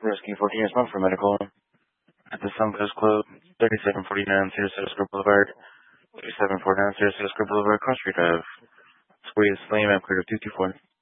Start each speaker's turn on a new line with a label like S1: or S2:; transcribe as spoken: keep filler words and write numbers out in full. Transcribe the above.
S1: Rescue fourteen is one for medical. At the Suncoast Club, thirty-seven forty-nine Sarasota Square Boulevard, thirty-seven forty-nine Sarasota Square Boulevard, Cross Street Drive. Square Slam, I'm clear to two two four.